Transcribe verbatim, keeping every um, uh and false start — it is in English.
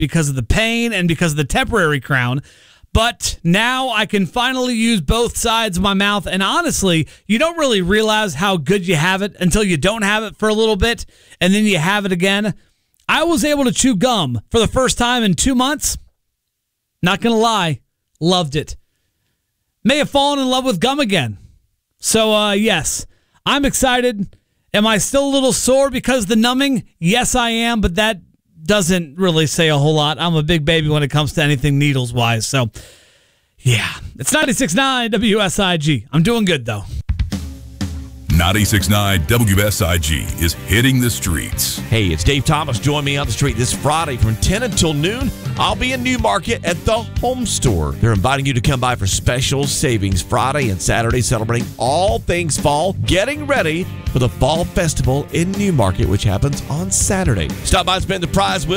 because of the pain and because of the temporary crown. But now I can finally use both sides of my mouth. And honestly, you don't really realize how good you have it until you don't have it for a little bit, and then you have it again. I was able to chew gum for the first time in two months. Not going to lie, loved it. May have fallen in love with gum again. So, uh, yes, I'm excited. Am I still a little sore because of the numbing? Yes, I am, but that doesn't really say a whole lot. I'm a big baby when it comes to anything needles-wise. So, yeah, it's ninety-six point nine W S I G. I'm doing good, though. ninety-six point nine W S I G is hitting the streets. Hey, it's Dave Thomas. Join me on the street this Friday from ten until noon. I'll be in Newmarket at the Home Store. They're inviting you to come by for special savings Friday and Saturday, celebrating all things fall, getting ready for the Fall Festival in Newmarket, which happens on Saturday. Stop by and spend the prize wheel.